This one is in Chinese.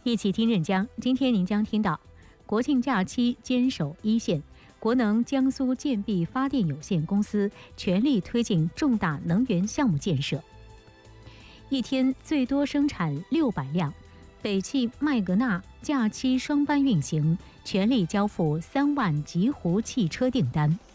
一起听任江，今天您将听到国庆假期坚守一线，国能江苏建壁发电有限公司全力推进重大能源项目建设。一天最多生产600辆，北汽麦格纳假期双班运行，全力交付3万极狐汽车订单。